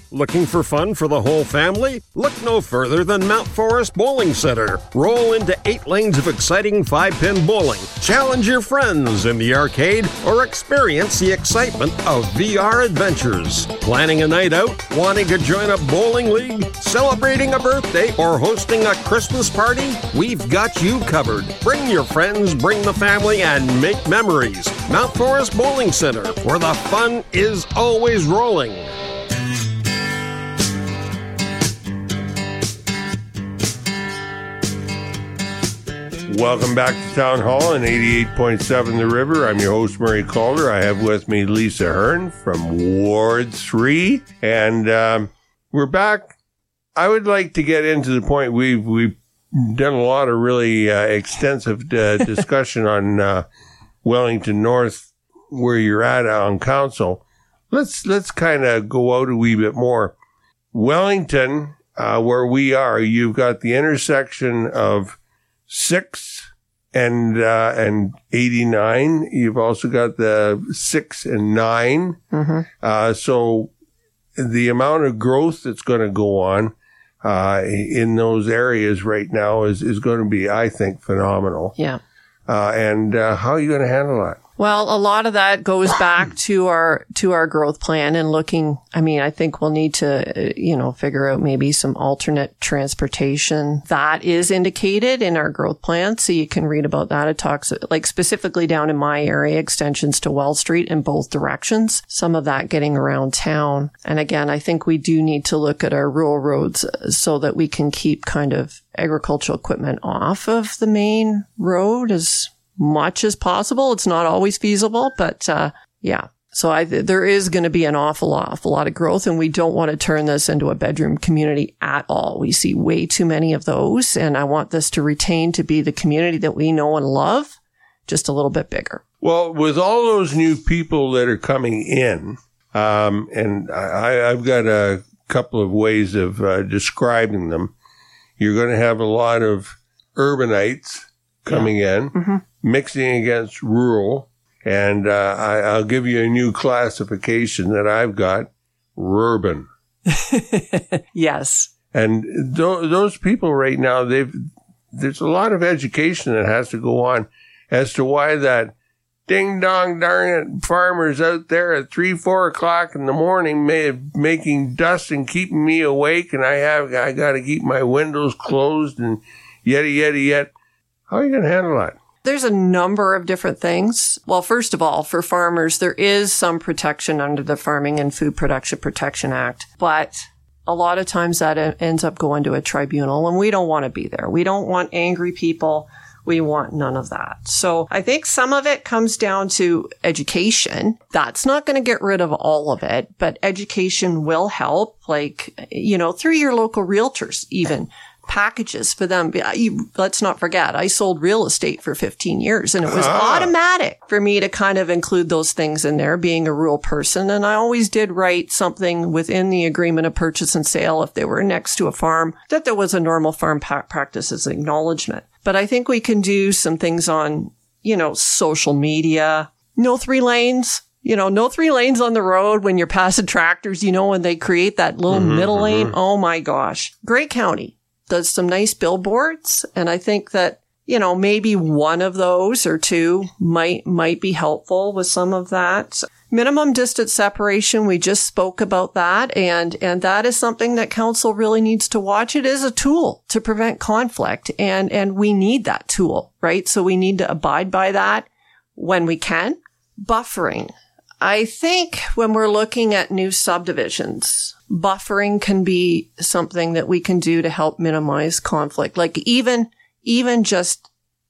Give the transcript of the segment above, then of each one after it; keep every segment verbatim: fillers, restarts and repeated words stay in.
Looking for fun for the whole family? Look no further than Mount Forest Bowling Center. Roll into eight lanes of exciting five-pin bowling. Challenge your friends in the arcade or experience the excitement of V R adventures. Planning a night out? Wanting to join a bowling league? Celebrating a birthday or hosting a Christmas party? We've got you covered. Bring your friends, bring the family, and make memories. Mount Forest Bowling Center, where the fun is always rolling. Welcome back to Town Hall on eighty-eight point seven The River. I'm your host, Murray Calder. I have with me Lisa Hearn from Ward three. And um, we're back. I would like to get into the point we've, we've done a lot of really uh, extensive uh, discussion on uh, Wellington North, where you're at on council. Let's, let's kind of go out a wee bit more. Wellington, uh, where we are, you've got the intersection of six and uh, and eighty-nine. You've also got the six and nine. Mm-hmm. Uh, so the amount of growth that's going to go on uh, in those areas right now is, is going to be, I think, phenomenal. Yeah. Uh, and uh, how are you going to handle that? Well, a lot of that goes back to our to our growth plan and looking. I mean, I think we'll need to, you know, figure out maybe some alternate transportation that is indicated in our growth plan. So you can read about that. It talks like specifically down in my area, extensions to Wells Street in both directions. Some of that getting around town. And again, I think we do need to look at our rural roads so that we can keep kind of agricultural equipment off of the main road as much as possible. It's not always feasible, but uh yeah. So I there is going to be an awful lot, awful lot of growth, and we don't want to turn this into a bedroom community at all. We see way too many of those, and I want this to retain to be the community that we know and love, just a little bit bigger. Well, with all those new people that are coming in, um, and I, I've got a couple of ways of uh, describing them. You're going to have a lot of urbanites coming yeah. in. Mm-hmm. Mixing against rural, and uh, I, I'll give you a new classification that I've got, rurban. Yes. And th- those people right now, they've there's a lot of education that has to go on as to why that ding-dong darn it farmers out there at three, four o'clock in the morning may, making dust and keeping me awake, and I have I got to keep my windows closed and yada, yada, yada. How are you going to handle that? There's a number of different things. Well, first of all, for farmers, there is some protection under the Farming and Food Production Protection Act, but a lot of times that ends up going to a tribunal, and we don't want to be there. We don't want angry people. We want none of that. So I think some of it comes down to education. That's not going to get rid of all of it, but education will help, like, you know, through your local realtors even. Packages for them. Let's not forget, I sold real estate for fifteen years, and it was ah. automatic for me to kind of include those things in there, being a rural person. And I always did write something within the agreement of purchase and sale if they were next to a farm, that there was a normal farm pa- practice as acknowledgement. But I think we can do some things on, you know, social media. No three lanes. You know, no three lanes on the road when you're passing tractors, you know, when they create that little mm-hmm, middle lane. Mm-hmm. Oh my gosh. Great County does some nice billboards. And I think that, you know, maybe one of those or two might, might be helpful with some of that. Minimum distance separation. We just spoke about that. And, and that is something that council really needs to watch. It is a tool to prevent conflict, and, and we need that tool, right? So we need to abide by that when we can. Buffering. I think when we're looking at new subdivisions, buffering can be something that we can do to help minimize conflict. Like even, even just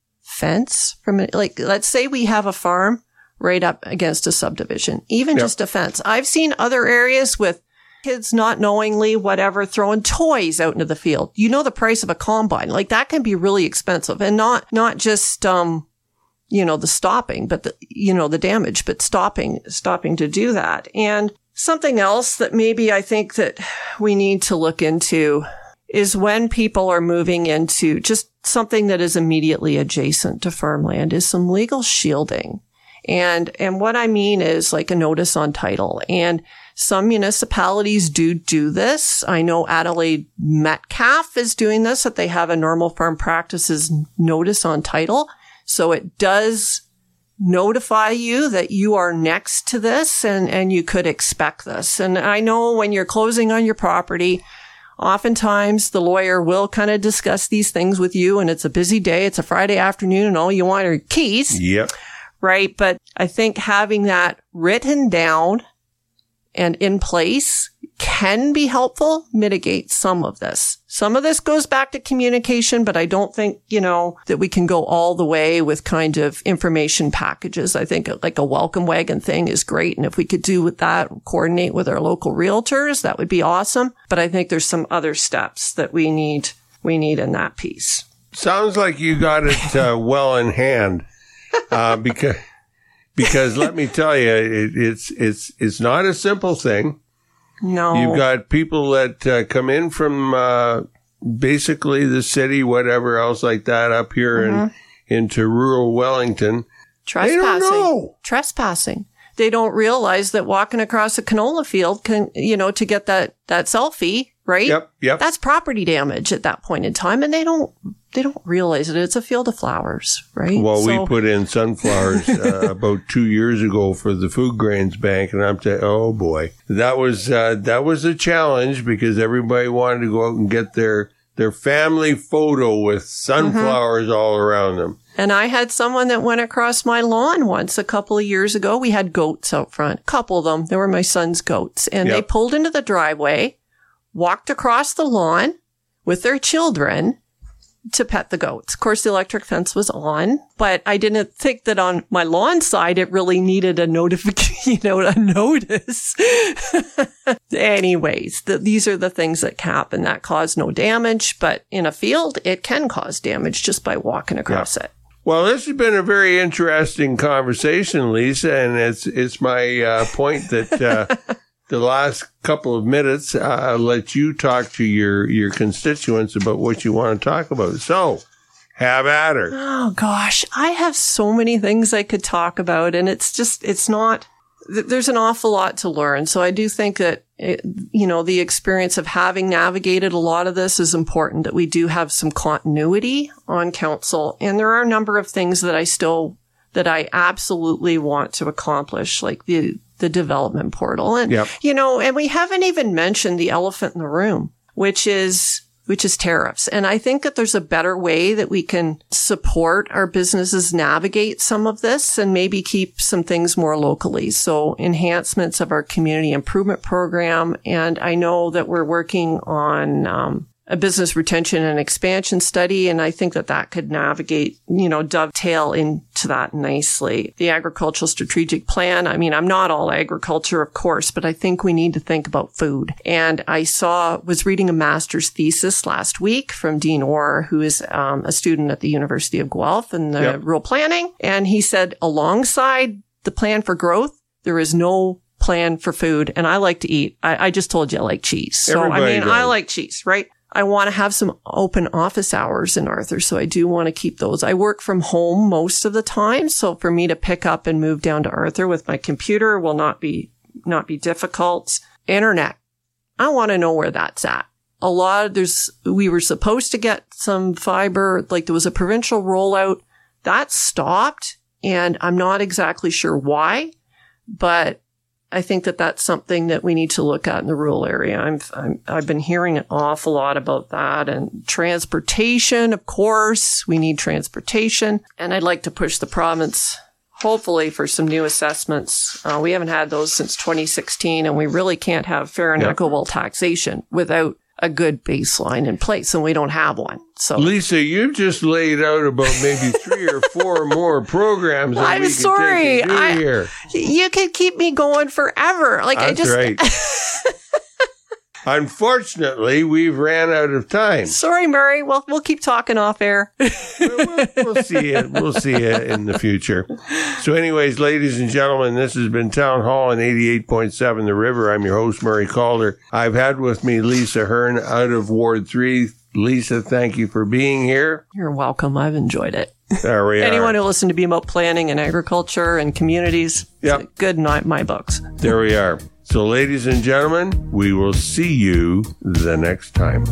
fence from, like, let's say we have a farm right up against a subdivision, even yep. just a fence. I've seen other areas with kids not knowingly, whatever, throwing toys out into the field. You know, the price of a combine, like that can be really expensive, and not, not just, um, you know, the stopping, but the, you know, the damage, but stopping, stopping to do that. And something else that maybe I think that we need to look into is when people are moving into just something that is immediately adjacent to farmland is some legal shielding. And, and what I mean is like a notice on title. And some municipalities do do this. I know Adelaide Metcalf is doing this, that they have a normal farm practices notice on title. So it does notify you that you are next to this and, and you could expect this. And I know when you're closing on your property, oftentimes the lawyer will kind of discuss these things with you, and it's a busy day. It's a Friday afternoon and all you want are keys. Yep. Right. But I think having that written down and in place can be helpful, mitigate some of this. Some of this goes back to communication, but I don't think, you know, that we can go all the way with kind of information packages. I think like a welcome wagon thing is great. And if we could do with that, coordinate with our local realtors, that would be awesome. But I think there's some other steps that we need, we need in that piece. Sounds like you got it uh, well in hand, uh, because, because let me tell you, it, it's, it's, it's not a simple thing. No. You've got people that uh, come in from uh, basically the city, whatever else like that, up here mm-hmm. in, into rural Wellington. Trespassing. They don't know. Trespassing. They don't realize that walking across a canola field can, you know, to get that, that selfie, right? Yep, yep. That's property damage at that point in time. And they don't, they don't realize it. It's a field of flowers, right? Well, so, we put in sunflowers uh, about two years ago for the Food Grains Bank, and I'm telling, oh boy, that was uh, that was a challenge because everybody wanted to go out and get their their family photo with sunflowers mm-hmm. all around them. And I had someone that went across my lawn once a couple of years ago. We had goats out front, a couple of them. They were my son's goats, and yep. they pulled into the driveway, walked across the lawn with their children to pet the goats. Of course, the electric fence was on, but I didn't think that on my lawn side, it really needed a notification, you know, a notice. Anyways, the, these are the things that happen that cause no damage, but in a field, it can cause damage just by walking across yeah. it. Well, this has been a very interesting conversation, Lisa, and it's, it's my uh, point that, uh, the last couple of minutes, uh, I'll let you talk to your, your constituents about what you want to talk about. So, have at her. Oh, gosh. I have so many things I could talk about, and it's just, it's not, th- there's an awful lot to learn. So I do think that, it, you know, the experience of having navigated a lot of this is important, that we do have some continuity on council. And there are a number of things that I still, that I absolutely want to accomplish, like the, the development portal. And, yep. you know, and we haven't even mentioned the elephant in the room, which is, which is tariffs. And I think that there's a better way that we can support our businesses navigate some of this and maybe keep some things more locally. So enhancements of our community improvement program. And I know that we're working on, um, a business retention and expansion study. And I think that that could navigate, you know, dovetail into that nicely. The agricultural strategic plan. I mean, I'm not all agriculture, of course, but I think we need to think about food. And I saw, was reading a master's thesis last week from Dean Orr, who is um, a student at the University of Guelph in the yep. rural planning. And he said, alongside the plan for growth, there is no plan for food. And I like to eat. I, I just told you I like cheese. So, Everybody I mean, does. I like cheese, right? I want to have some open office hours in Arthur, so I do want to keep those. I work from home most of the time, so for me to pick up and move down to Arthur with my computer will not be not be difficult. Internet. I want to know where that's at. A lot of, there's, we were supposed to get some fiber, like there was a provincial rollout. That stopped, and I'm not exactly sure why, but I think that that's something that we need to look at in the rural area. I'm, I'm, I've been hearing an awful lot about that. And transportation, of course, we need transportation. And I'd like to push the province, hopefully, for some new assessments. Uh, we haven't had those since twenty sixteen, and we really can't have fair and yep. equitable taxation without a good baseline in place, and we don't have one. So, Lisa, you just laid out about maybe three or four more programs that I'm we sorry. can take and do I, here. You could keep me going forever. Like That's I just right. Unfortunately, we've ran out of time. Sorry, Murray. Well, we'll keep talking off air. we'll, we'll, we'll see it. We'll see it in the future. So anyways, ladies and gentlemen, this has been Town Hall on eighty-eight point seven The River. I'm your host, Murray Calder. I've had with me Lisa Hearn out of Ward three. Lisa, thank you for being here. You're welcome. I've enjoyed it. There we Anyone are. who listened to me about planning and agriculture and communities, Yep. it's good in my books. There we are. So, ladies and gentlemen, we will see you the next time.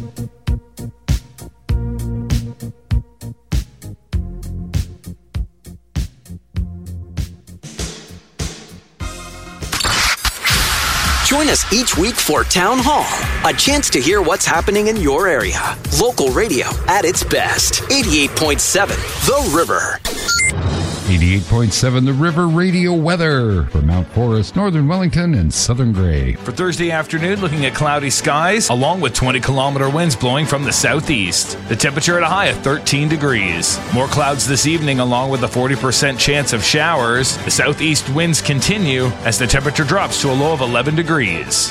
Join us each week for Town Hall, a chance to hear what's happening in your area. Local radio at its best. eighty-eight point seven The River. eighty-eight point seven The River radio weather for Mount Forest, Northern Wellington, and Southern Grey. For Thursday afternoon, looking at cloudy skies, along with twenty kilometer winds blowing from the southeast. The temperature at a high of thirteen degrees. More clouds this evening, along with a forty percent chance of showers. The southeast winds continue as the temperature drops to a low of eleven degrees.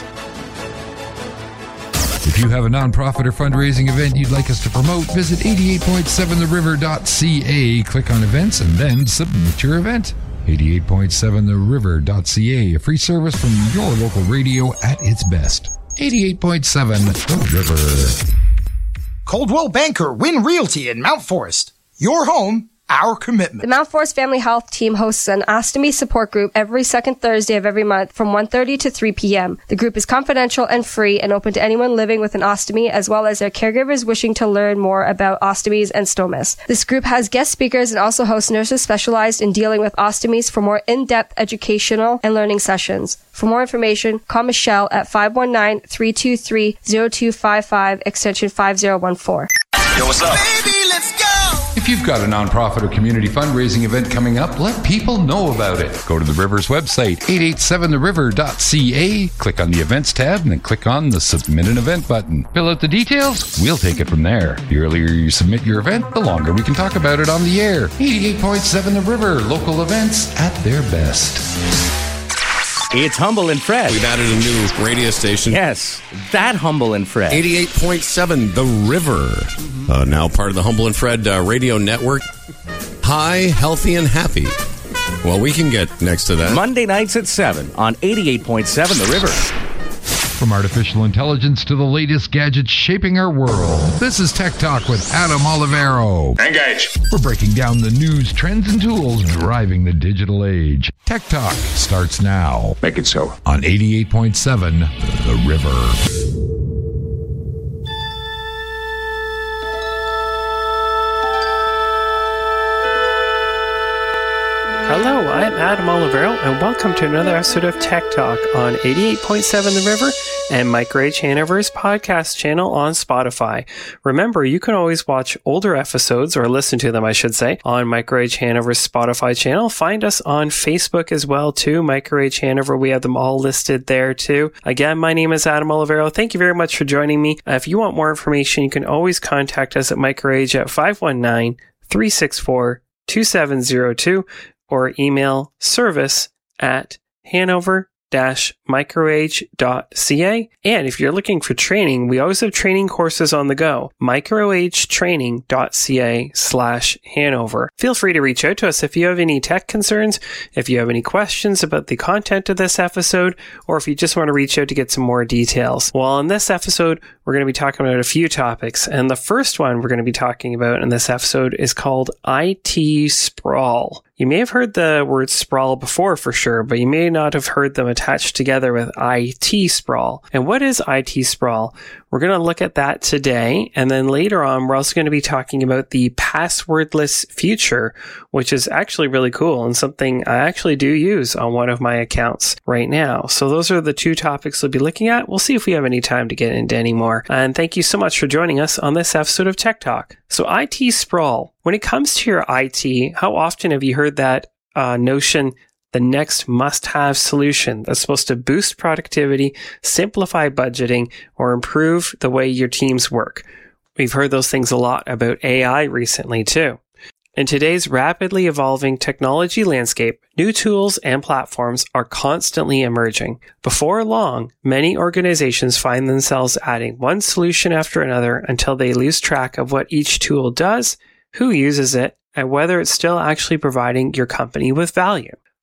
If you have a nonprofit or fundraising event you'd like us to promote, visit eighty-eight point seven the river dot c a, click on events, and then submit your event. eighty-eight point seven the river dot c a, a free service from your local radio at its best. eighty-eight point seven The River. Coldwell Banker Win Realty in Mount Forest. Your home, our commitment. The Mount Forest Family Health Team hosts an ostomy support group every second Thursday of every month from one thirty to three p.m. The group is confidential and free and open to anyone living with an ostomy as well as their caregivers wishing to learn more about ostomies and stomas. This group has guest speakers and also hosts nurses specialized in dealing with ostomies for more in-depth educational and learning sessions. For more information, call Michelle at five one nine, three two three, zero two five five, extension five zero one four. Yo, what's up? Baby, let's go! If you've got a nonprofit or community fundraising event coming up, let people know about it. Go to the River's website, eighty-eight seven the river dot c a, click on the events tab, and then click on the submit an event button. Fill out the details, we'll take it from there. The earlier you submit your event, the longer we can talk about it on the air. eighty-eight point seven The River, local events at their best. It's Humble and Fred. We've added a new radio station. Yes, that Humble and Fred. eighty-eight point seven The River. Uh, now part of the Humble and Fred uh, radio network. High, healthy, and happy. Well, we can get next to that. Monday nights at seven on eighty-eight point seven The River. From artificial intelligence to the latest gadgets shaping our world, this is Tech Talk with Adam Olivero. Engage. We're breaking down the news, trends, and tools driving the digital age. Tech Talk starts now. Make it so. On eighty-eight point seven The River. Hello, I'm Adam Olivero, and welcome to another episode of Tech Talk on eighty-eight point seven The River and Mike H. Hanover's podcast channel on Spotify. Remember, you can always watch older episodes, or listen to them, I should say, on Mike H. Hanover's Spotify channel. Find us on Facebook as well, too, Mike H. Hanover. We have them all listed there, too. Again, my name is Adam Olivero. Thank you very much for joining me. Uh, if you want more information, you can always contact us at Mike H. at five one nine, three six four, two seven zero two. or email service at hanover dash microage dot c a. And if you're looking for training, we always have training courses on the go. microagetraining.ca slash Hanover. Feel free to reach out to us if you have any tech concerns, if you have any questions about the content of this episode, or if you just want to reach out to get some more details. Well, in this episode, we're going to be talking about a few topics. And the first one we're going to be talking about in this episode is called I T sprawl. You may have heard the word sprawl before for sure, but you may not have heard them attached together with I T sprawl. And what is I T sprawl? We're going to look at that today. And then later on, we're also going to be talking about the passwordless future, which is actually really cool and something I actually do use on one of my accounts right now. So those are the two topics we'll be looking at. We'll see if we have any time to get into any more. And thank you so much for joining us on this episode of Tech Talk. So I T sprawl. When it comes to your I T, how often have you heard that uh, notion, the next must-have solution that's supposed to boost productivity, simplify budgeting, or improve the way your teams work? We've heard those things a lot about A I recently too. In today's rapidly evolving technology landscape, new tools and platforms are constantly emerging. Before long, many organizations find themselves adding one solution after another until they lose track of what each tool does, who uses it, and whether it's still actually providing your company with value.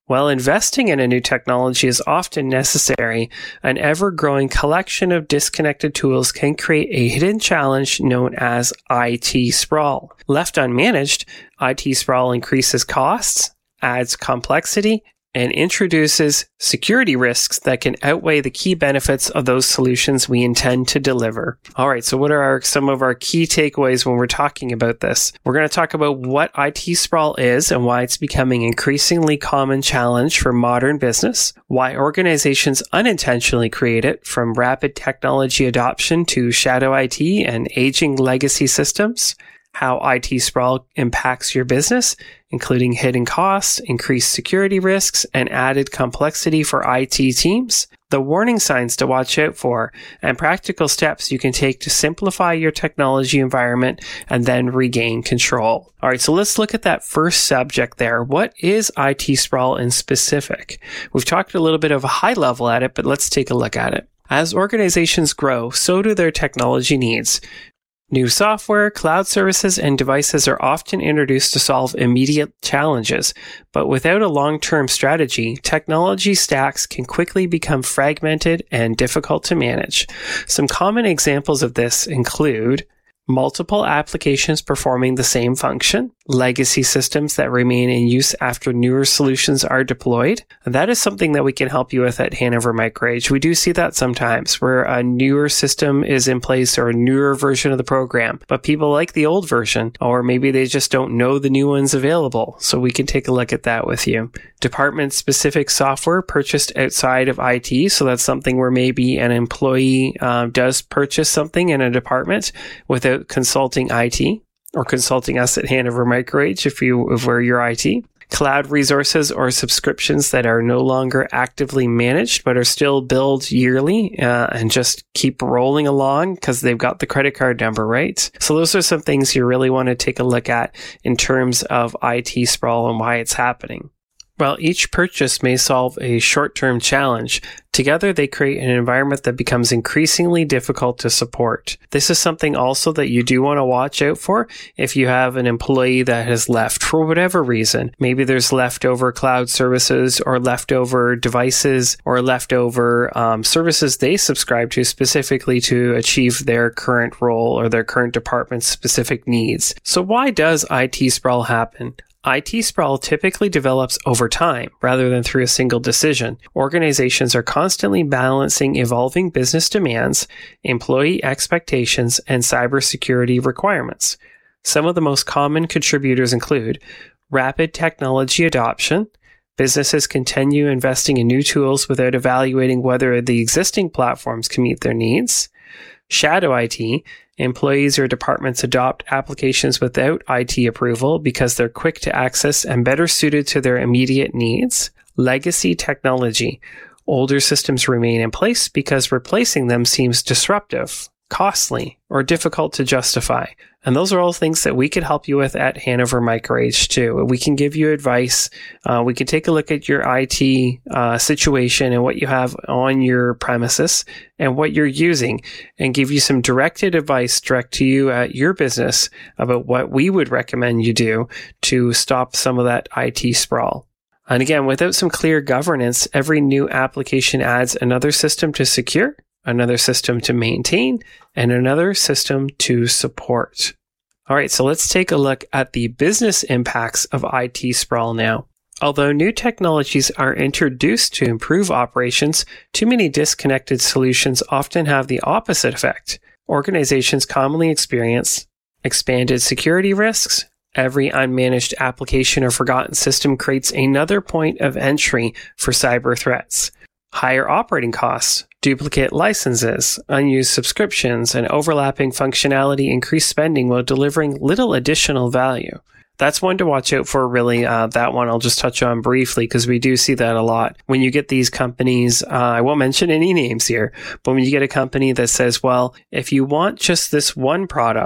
While investing in a new technology is often necessary, an ever-growing collection of disconnected tools can create a hidden challenge known as I T sprawl. Left unmanaged, I T sprawl increases costs, adds complexity, and introduces security risks that can outweigh the key benefits of those solutions we intend to deliver. All right, so what are our, some of our key takeaways when we're talking about this? We're going to talk about what I T sprawl is and why it's becoming an increasingly common challenge for modern business, why organizations unintentionally create it, from rapid technology adoption to shadow I T and aging legacy systems, how I T sprawl impacts your business, including hidden costs, increased security risks, and added complexity for I T teams, the warning signs to watch out for, and practical steps you can take to simplify your technology environment and then regain control. All right, so let's look at that first subject there. What is I T sprawl in specific? We've talked a little bit of a high level at it, but let's take a look at it. As organizations grow, so do their technology needs. New software, cloud services, and devices are often introduced to solve immediate challenges, but without a long-term strategy, technology stacks can quickly become fragmented and difficult to manage. Some common examples of this include multiple applications performing the same function, legacy systems that remain in use after newer solutions are deployed. That is something that we can help you with at Hanover Microage. We do see that sometimes where a newer system is in place or a newer version of the program, but people like the old version, or maybe they just don't know the new ones available. So we can take a look at that with you. Department-specific software purchased outside of I T. So that's something where maybe an employee uh, does purchase something in a department without consulting I T. Or consulting us at Hanover Microage if you if we're your I T. Cloud resources or subscriptions that are no longer actively managed but are still billed yearly uh, and just keep rolling along because they've got the credit card number, right? So those are some things you really want to take a look at in terms of I T sprawl and why it's happening. While each purchase may solve a short-term challenge, together they create an environment that becomes increasingly difficult to support. This is something also that you do want to watch out for if you have an employee that has left for whatever reason. Maybe there's leftover cloud services or leftover devices or leftover um, services they subscribe to specifically to achieve their current role or their current department's specific needs. So why does I T sprawl happen? I T sprawl typically develops over time rather than through a single decision. Organizations are constantly balancing evolving business demands, employee expectations, and cybersecurity requirements. Some of the most common contributors include rapid technology adoption. Businesses continue investing in new tools without evaluating whether the existing platforms can meet their needs. Shadow I T. Employees or departments adopt applications without I T approval because they're quick to access and better suited to their immediate needs. Legacy technology. Older systems remain in place because replacing them seems disruptive, costly, or difficult to justify. And those are all things that we could help you with at Hanover Microage too. We can give you advice. Uh, we can take a look at your I T uh, situation and what you have on your premises and what you're using and give you some directed advice direct to you at your business about what we would recommend you do to stop some of that I T sprawl. And again, without some clear governance, every new application adds another system to secure, another system to maintain, and another system to support. All right, so let's take a look at the business impacts of I T sprawl now. Although new technologies are introduced to improve operations, too many disconnected solutions often have the opposite effect. Organizations commonly experience expanded security risks. Every unmanaged application or forgotten system creates another point of entry for cyber threats. Higher operating costs, duplicate licenses, unused subscriptions, and overlapping functionality increase spending while delivering little additional value. That's one to watch out for, really. Uh, that one I'll just touch on briefly because we do see that a lot. When you get these companies, uh, I won't mention any names here, but when you get a company that says, well, if you want just this one product,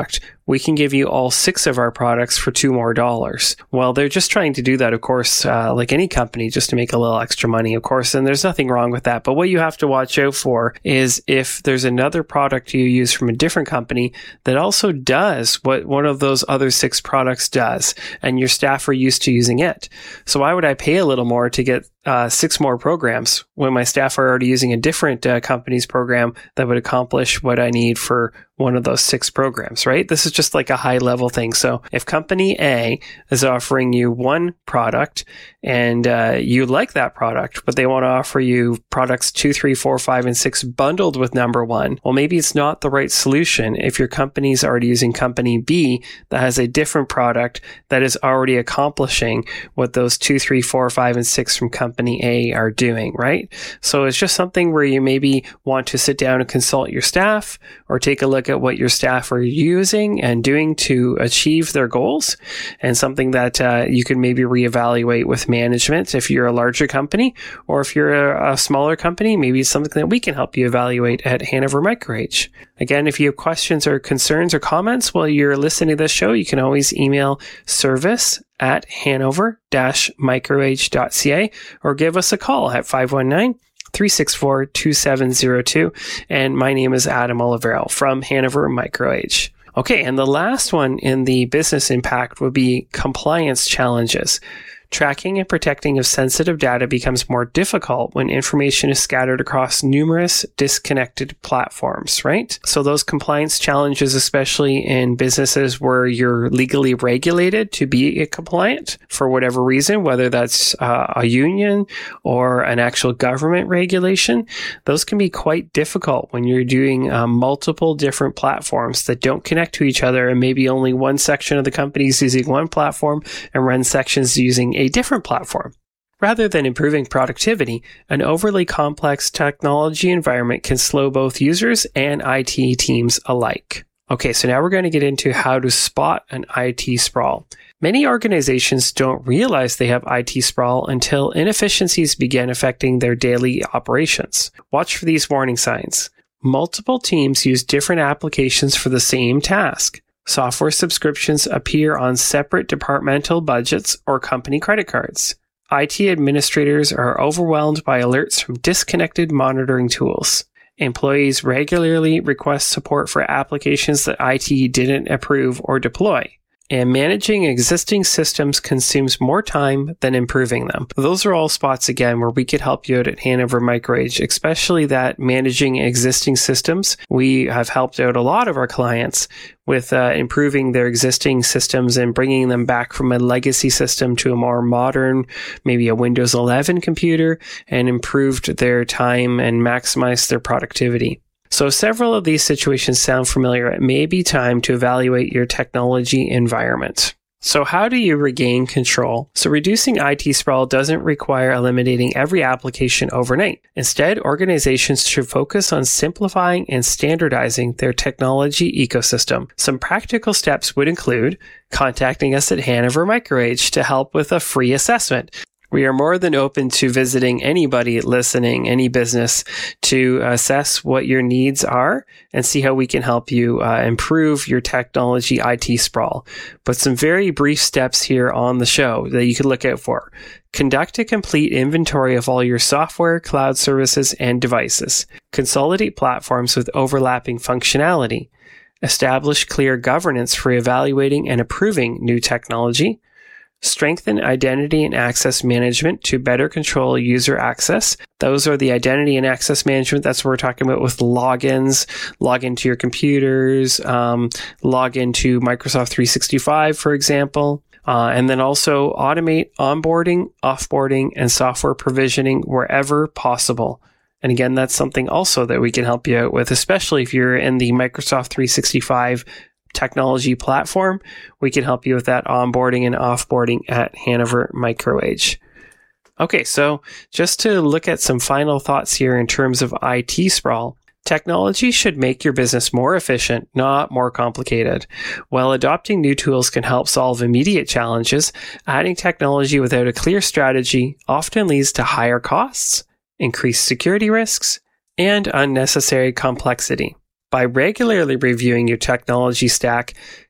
we can give you all six of our products for two more dollars. Well, they're just trying to do that, of course, uh, like any company, just to make a little extra money, of course, and there's nothing wrong with that. But what you have to watch out for is if there's another product you use from a different company that also does what one of those other six products does, and your staff are used to using it. So why would I pay a little more to get uh, six more programs when my staff are already using a different uh, company's program that would accomplish what I need for one of those six programs, right? This is just like a high level thing. So if company A is offering you one product and uh, you like that product, but they want to offer you products two, three, four, five, and six bundled with number one, well, maybe it's not the right solution if your company's already using company B that has a different product that is already accomplishing what those two, three, four, five, and six from company A are doing, right? So it's just something where you maybe want to sit down and consult your staff or take a look at what your staff are using and doing to achieve their goals, and something that uh, you can maybe reevaluate with management if you're a larger company, or if you're a, a smaller company, maybe it's something that we can help you evaluate at Hanover MicroH. Again, if you have questions or concerns or comments while you're listening to this show, you can always email service at hanover dash microh dot c a or give us a call at five one nine, three six four, two seven zero two. And my name is Adam Olivero from Hanover MicroH. Okay, and the last one in the business impact would be compliance challenges. Tracking and protecting of sensitive data becomes more difficult when information is scattered across numerous disconnected platforms, right? So those compliance challenges, especially in businesses where you're legally regulated to be compliant for whatever reason, whether that's uh, a union or an actual government regulation, those can be quite difficult when you're doing uh, multiple different platforms that don't connect to each other, and maybe only one section of the company is using one platform and run sections using a different platform. Rather than improving productivity, an overly complex technology environment can slow both users and I T teams alike. Okay, so now we're going to get into how to spot an I T sprawl. Many organizations don't realize they have I T sprawl until inefficiencies begin affecting their daily operations. Watch for these warning signs. Multiple teams use different applications for the same task. Software subscriptions appear on separate departmental budgets or company credit cards. I T administrators are overwhelmed by alerts from disconnected monitoring tools. Employees regularly request support for applications that I T didn't approve or deploy. And managing existing systems consumes more time than improving them. Those are all spots, again, where we could help you out at Hanover MicroH, especially that managing existing systems. We have helped out a lot of our clients with uh, improving their existing systems and bringing them back from a legacy system to a more modern, maybe a Windows eleven computer, and improved their time and maximized their productivity. So several of these situations sound familiar. It may be time to evaluate your technology environment. So how do you regain control? So reducing I T sprawl doesn't require eliminating every application overnight. Instead, organizations should focus on simplifying and standardizing their technology ecosystem. Some practical steps would include contacting us at Hanover MicroH to help with a free assessment. We are more than open to visiting anybody listening, any business, to assess what your needs are and see how we can help you uh, improve your technology I T sprawl. But some very brief steps here on the show that you can look out for. Conduct a complete inventory of all your software, cloud services, and devices. Consolidate platforms with overlapping functionality. Establish clear governance for evaluating and approving new technology. Strengthen identity and access management to better control user access. Those are the identity and access management. That's what we're talking about with logins, log into your computers, um, log into Microsoft three sixty-five, for example. Uh, and then also automate onboarding, offboarding, and software provisioning wherever possible. And again, that's something also that we can help you out with, especially if you're in the Microsoft three sixty-five technology platform. We can help you with that onboarding and offboarding at Hanover MicroH. Okay, so just to look at some final thoughts here in terms of I T sprawl, technology should make your business more efficient, not more complicated. While adopting new tools can help solve immediate challenges, adding technology without a clear strategy often leads to higher costs, increased security risks, and unnecessary complexity. By regularly reviewing your technology stack,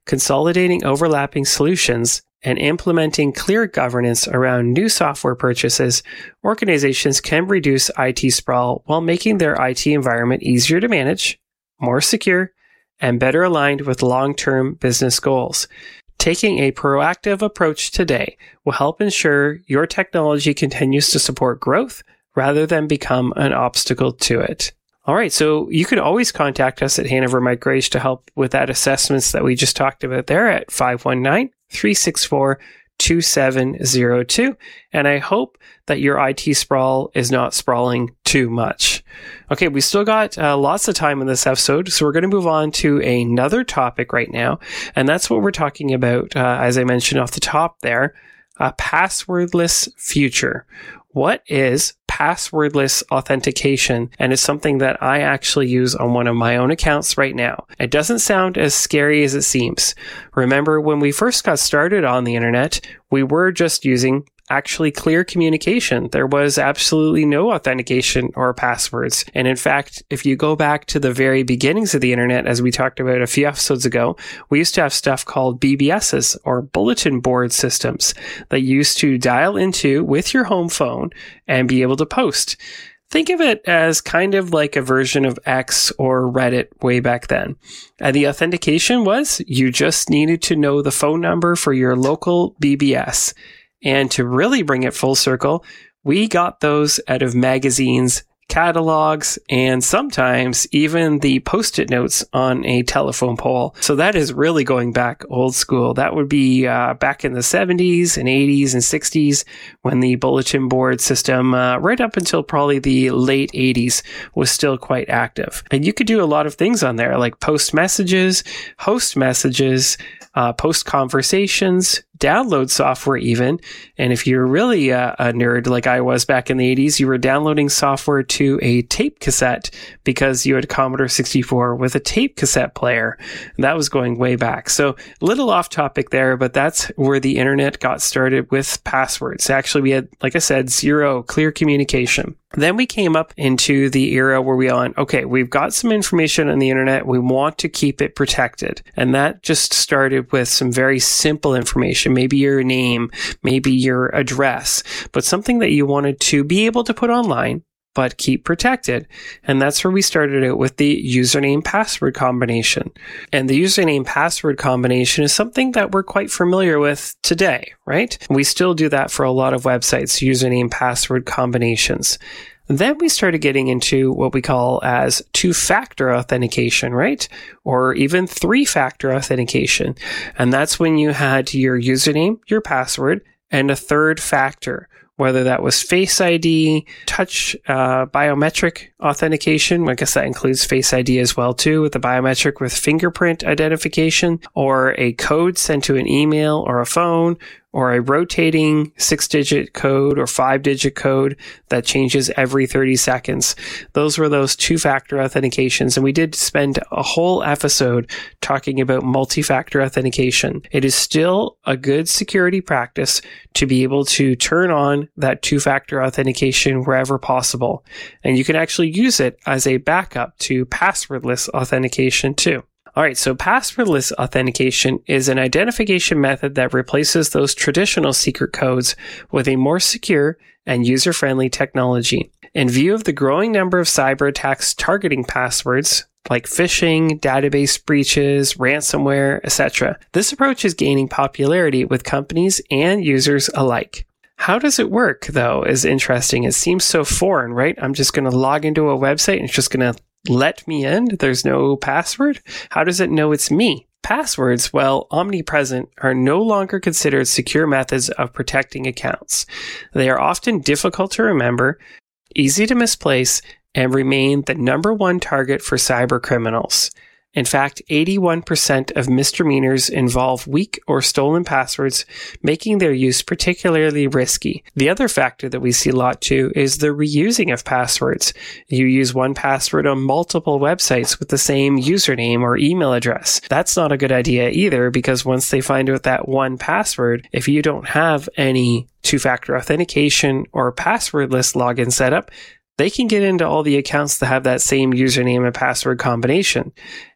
consolidating overlapping solutions, and implementing clear governance around new software purchases, organizations can reduce I T sprawl while making their I T environment easier to manage, more secure, and better aligned with long-term business goals. Taking a proactive approach today will help ensure your technology continues to support growth rather than become an obstacle to it. All right, so you can always contact us at Hanover Microwave to help with that assessments that we just talked about there at five one nine, three six four, two seven zero two. And I hope that your I T sprawl is not sprawling too much. Okay, we still got uh, lots of time in this episode, so we're going to move on to another topic right now. And that's what we're talking about, uh, as I mentioned off the top there, a passwordless future. What is passwordless authentication? And it's something that I actually use on one of my own accounts right now. It doesn't sound as scary as it seems. Remember, when we first got started on the internet, we were just using actually clear communication. There was absolutely no authentication or passwords. And in fact, if you go back to the very beginnings of the internet, as we talked about a few episodes ago, we used to have stuff called B B Ss or bulletin board systems that you used to dial into with your home phone and be able to post. Think of it as kind of like a version of X or Reddit way back then. And the authentication was you just needed to know the phone number for your local B B S. And to really bring it full circle, we got those out of magazines, catalogs, and sometimes even the post-it notes on a telephone pole. So that is really going back old school. That would be uh, back in the seventies and eighties and sixties when the bulletin board system, uh, right up until probably the late eighties, was still quite active. And you could do a lot of things on there, like post messages, host messages, uh, post conversations, download software even. And if you're really a, a nerd like I was back in the eighties, you were downloading software to a tape cassette because you had Commodore sixty-four with a tape cassette player. And that was going way back. So a little off topic there, but that's where the internet got started with passwords. Actually, we had, like I said, zero clear communication. Then we came up into the era where we on, okay, we've got some information on the internet. We want to keep it protected. And that just started with some very simple information, maybe your name, maybe your address, but something that you wanted to be able to put online, but keep protected. And that's where we started out with the username password combination. And the username password combination is something that we're quite familiar with today, right? We still do that for a lot of websites, username password combinations. Then we started getting into what we call as two-factor authentication, right? Or even three-factor authentication. And that's when you had your username, your password, and a third factor, whether that was Face I D, touch uh, biometric authentication. I guess that includes Face I D as well too, with the biometric with fingerprint identification, or a code sent to an email or a phone, or a rotating six-digit code or five-digit code that changes every thirty seconds. Those were those two-factor authentications, and we did spend a whole episode talking about multi-factor authentication. It is still a good security practice to be able to turn on that two-factor authentication wherever possible, and you can actually use it as a backup to passwordless authentication too. All right, so passwordless authentication is an identification method that replaces those traditional secret codes with a more secure and user-friendly technology. In view of the growing number of cyber attacks targeting passwords, like phishing, database breaches, ransomware, et cetera, this approach is gaining popularity with companies and users alike. How does it work, though, is interesting. It seems so foreign, right? I'm just going to log into a website and it's just going to let me in. There's no password. How does it know it's me? Passwords, while omnipresent, are no longer considered secure methods of protecting accounts. They are often difficult to remember, easy to misplace, and remain the number one target for cyber criminals. In fact, eighty-one percent of misdemeanors involve weak or stolen passwords, making their use particularly risky. The other factor that we see a lot too is the reusing of passwords. You use one password on multiple websites with the same username or email address. That's not a good idea either, because once they find out that one password, if you don't have any two-factor authentication or passwordless login setup, they can get into all the accounts that have that same username and password combination.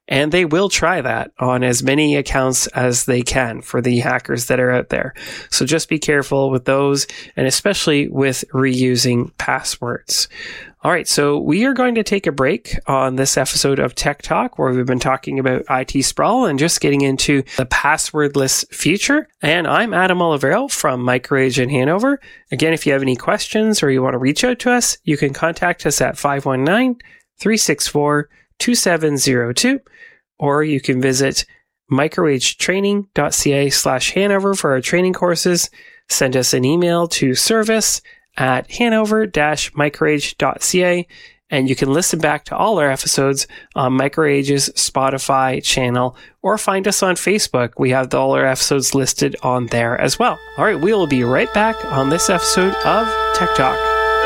And they will try that on as many accounts as they can for the hackers that are out there. So just be careful with those, and especially with reusing passwords. All right, so we are going to take a break on this episode of Tech Talk, where we've been talking about I T sprawl and just getting into the passwordless future. And I'm Adam Olivero from MicroAge in Hanover. Again, if you have any questions or you want to reach out to us, you can contact us at five one nine, three six four, two seven zero two, or you can visit microagetraining.ca slash Hanover for our training courses. Send us an email to service at hanover dash microage dot c a, and you can listen back to all our episodes on MicroAge's Spotify channel, or find us on Facebook. We have all our episodes listed on there as well. All right, we will be right back on this episode of Tech Talk.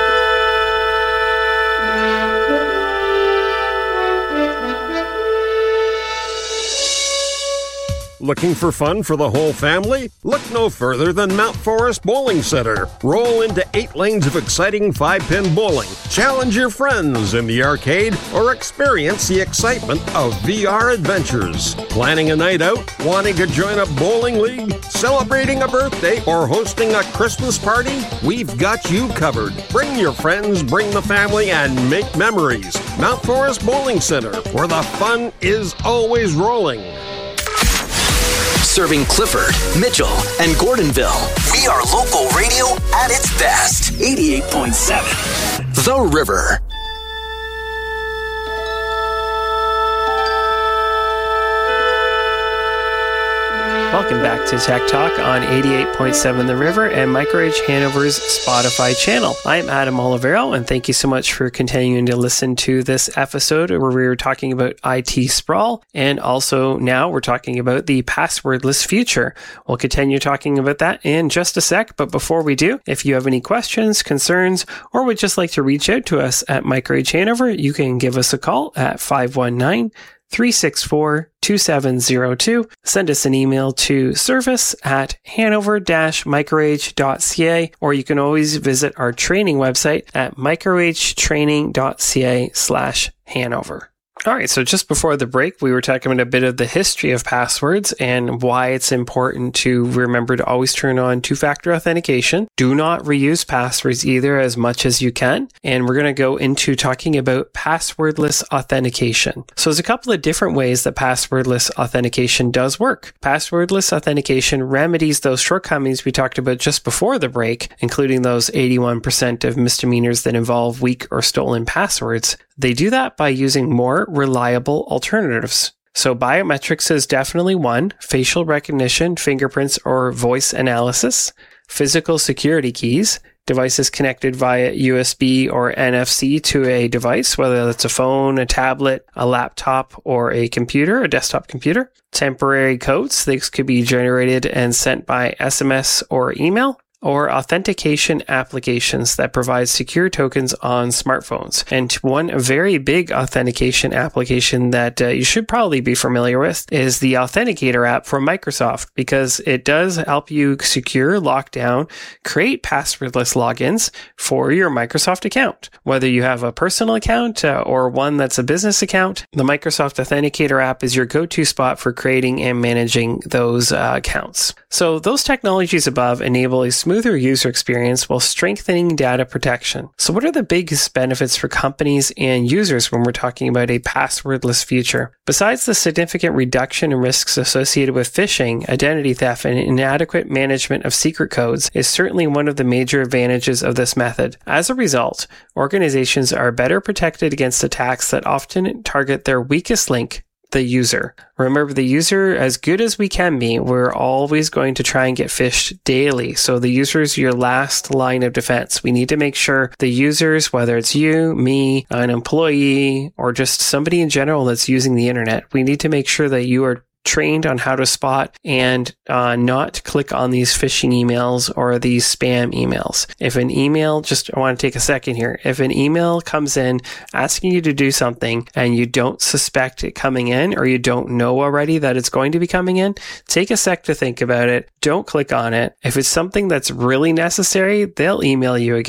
Looking for fun for the whole family? Look no further than Mount Forest Bowling Center. Roll into eight lanes of exciting five-pin bowling. Challenge your friends in the arcade or experience the excitement of V R adventures. Planning a night out? Wanting to join a bowling league? Celebrating a birthday or hosting a Christmas party? We've got you covered. Bring your friends, bring the family, and make memories. Mount Forest Bowling Center, where the fun is always rolling. Serving Clifford, Mitchell, and Gordonville. We are local radio at its best. eighty-eight point seven The River. Welcome back to Tech Talk on eighty-eight point seven The River and MicroAge Hanover's Spotify channel. I'm Adam Olivero, and thank you so much for continuing to listen to this episode where we were talking about I T sprawl, and also now we're talking about the passwordless future. We'll continue talking about that in just a sec, but before we do, if you have any questions, concerns, or would just like to reach out to us at MicroAge Hanover, you can give us a call at five one nine, three six four, two seven zero two. Send us an email to service at hanover dash microage dot c a, or you can always visit our training website at microagetraining.ca slash Hanover. All right, so just before the break, we were talking about a bit of the history of passwords and why it's important to remember to always turn on two-factor authentication. Do not reuse passwords either as much as you can. And we're going to go into talking about passwordless authentication. So there's a couple of different ways that passwordless authentication does work. Passwordless authentication remedies those shortcomings we talked about just before the break, including those eighty-one percent of misdemeanors that involve weak or stolen passwords. They do that by using more reliable alternatives. So biometrics is definitely one, facial recognition, fingerprints, or voice analysis, physical security keys, devices connected via U S B or N F C to a device, whether that's a phone, a tablet, a laptop, or a computer, a desktop computer, temporary codes. These could be generated and sent by S M S or email, or authentication applications that provide secure tokens on smartphones. And one very big authentication application that uh, you should probably be familiar with is the Authenticator app from Microsoft, because it does help you secure, lock down, create passwordless logins for your Microsoft account. Whether you have a personal account uh, or one that's a business account, the Microsoft Authenticator app is your go-to spot for creating and managing those uh, accounts. So those technologies above enable a smoother user experience while strengthening data protection. So what are the biggest benefits for companies and users when we're talking about a passwordless future? Besides the significant reduction in risks associated with phishing, identity theft, and inadequate management of secret codes is certainly one of the major advantages of this method. As a result, organizations are better protected against attacks that often target their weakest link, the user. Remember, the user, as good as we can be, we're always going to try and get phished daily. So the user is your last line of defense. We need to make sure the users, whether it's you, me, an employee, or just somebody in general that's using the internet, we need to make sure that you are trained on how to spot and uh, not click on these phishing emails or these spam emails. If an email, just I want to take a second here. If an email comes in asking you to do something and you don't suspect it coming in, or you don't know already that it's going to be coming in, take a sec to think about it. Don't click on it. If it's something that's really necessary, they'll email you again.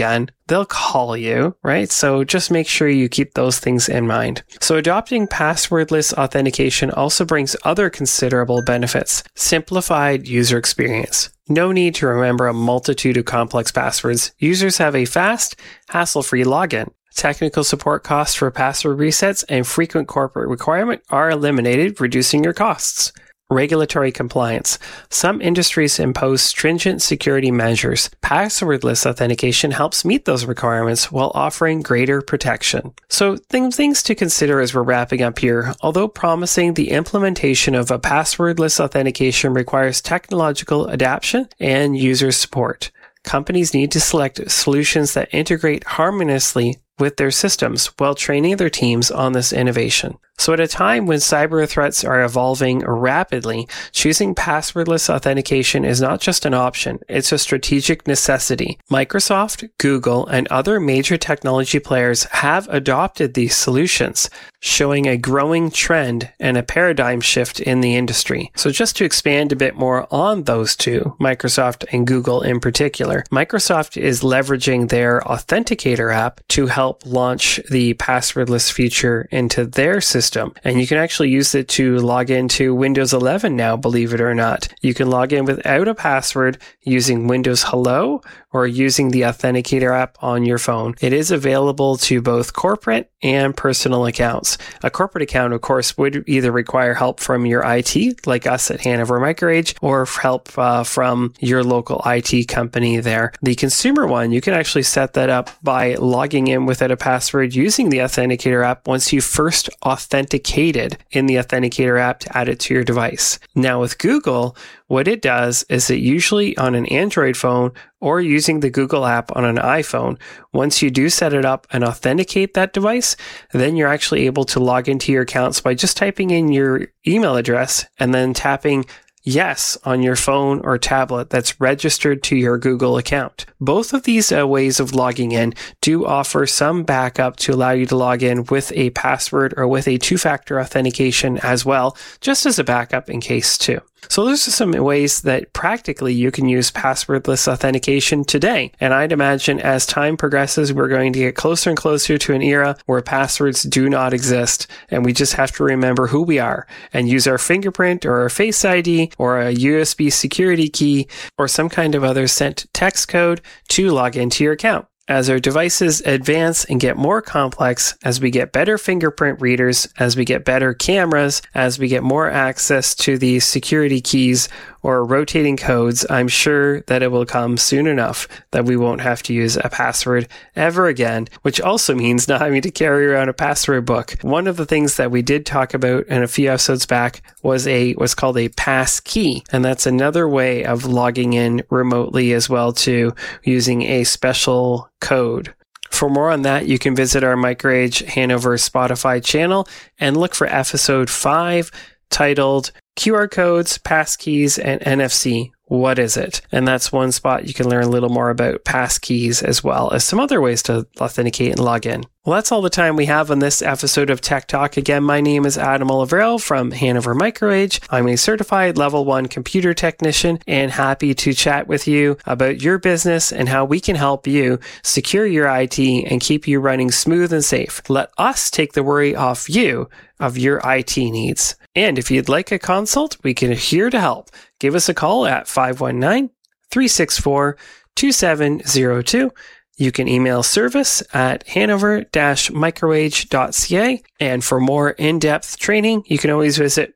they'll call you, right? So just make sure you keep those things in mind. So adopting passwordless authentication also brings other considerable benefits. Simplified user experience. No need to remember a multitude of complex passwords. Users have a fast, hassle-free login. Technical support costs for password resets and frequent corporate requirement are eliminated, reducing your costs. Regulatory compliance. Some industries impose stringent security measures. Passwordless authentication helps meet those requirements while offering greater protection. So things, things to consider as we're wrapping up here. Although promising, the implementation of a passwordless authentication requires technological adaptation and user support. Companies need to select solutions that integrate harmoniously with their systems while training their teams on this innovation. So at a time when cyber threats are evolving rapidly, choosing passwordless authentication is not just an option, it's a strategic necessity. Microsoft, Google, and other major technology players have adopted these solutions, showing a growing trend and a paradigm shift in the industry. So just to expand a bit more on those two, Microsoft and Google in particular, Microsoft is leveraging their Authenticator app to help launch the passwordless feature into their system. And you can actually use it to log into Windows eleven now, believe it or not. You can log in without a password using Windows Hello or using the Authenticator app on your phone. It is available to both corporate and personal accounts. A corporate account, of course, would either require help from your I T, like us at Hanover MicroAge, or help uh, from your local I T company there. The consumer one, you can actually set that up by logging in without a password using the Authenticator app once you first authenticated in the Authenticator app to add it to your device. Now with Google, what it does is it usually on an Android phone or using the Google app on an iPhone, once you do set it up and authenticate that device, then you're actually able to log into your accounts by just typing in your email address and then tapping yes on your phone or tablet that's registered to your Google account. Both of these uh, ways of logging in do offer some backup to allow you to log in with a password or with a two-factor authentication as well, just as a backup in case too. So those are some ways that practically you can use passwordless authentication today. And I'd imagine as time progresses, we're going to get closer and closer to an era where passwords do not exist. And we just have to remember who we are and use our fingerprint or our Face I D or a U S B security key or some kind of other sent text code to log into your account. As our devices advance and get more complex, as we get better fingerprint readers, as we get better cameras, as we get more access to the security keys or rotating codes, I'm sure that it will come soon enough that we won't have to use a password ever again, which also means not having to carry around a password book. One of the things that we did talk about in a few episodes back was a what's called a pass key, and that's another way of logging in remotely as well too, using a special code. For more on that, you can visit our MicroAge Hanover Spotify channel and look for episode five titled Q R Codes, Passkeys, and N F C. What is it? And that's one spot you can learn a little more about passkeys as well as some other ways to authenticate and log in. Well, that's all the time we have on this episode of Tech Talk. Again, my name is Adam Olivero from Hanover MicroAge. I'm a certified level one computer technician and happy to chat with you about your business and how we can help you secure your I T and keep you running smooth and safe. Let us take the worry off you of your I T needs. And if you'd like a consult, we can here to help. Give us a call at five one nine, three six four, two seven zero two. You can email service at hanover dash microage dot c a. And for more in-depth training, you can always visit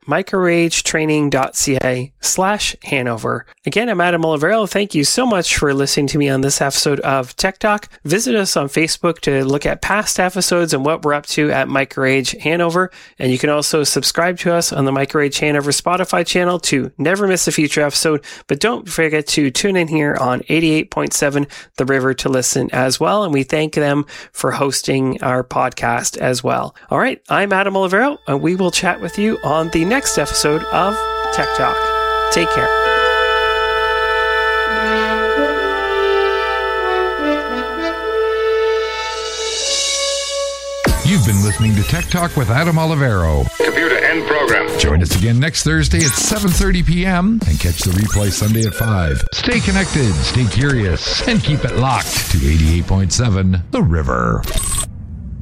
microagetraining.ca slash Hanover. Again, I'm Adam Olivero. Thank you so much for listening to me on this episode of Tech Talk. Visit us on Facebook to look at past episodes and what we're up to at MicroAge Hanover. And you can also subscribe to us on the MicroAge Hanover Spotify channel to never miss a future episode. But don't forget to tune in here on eighty-eight point seven The River to listen as well. And we thank them for hosting our podcast as well. All right. I'm Adam Olivero, and we will chat with you on the next episode of Tech Talk. Take care. You've been listening to Tech Talk with Adam Olivero. Computer End program. Join us again next Thursday at seven thirty p.m. and catch the replay Sunday at five. Stay connected, stay curious, and keep it locked to eighty-eight point seven The River.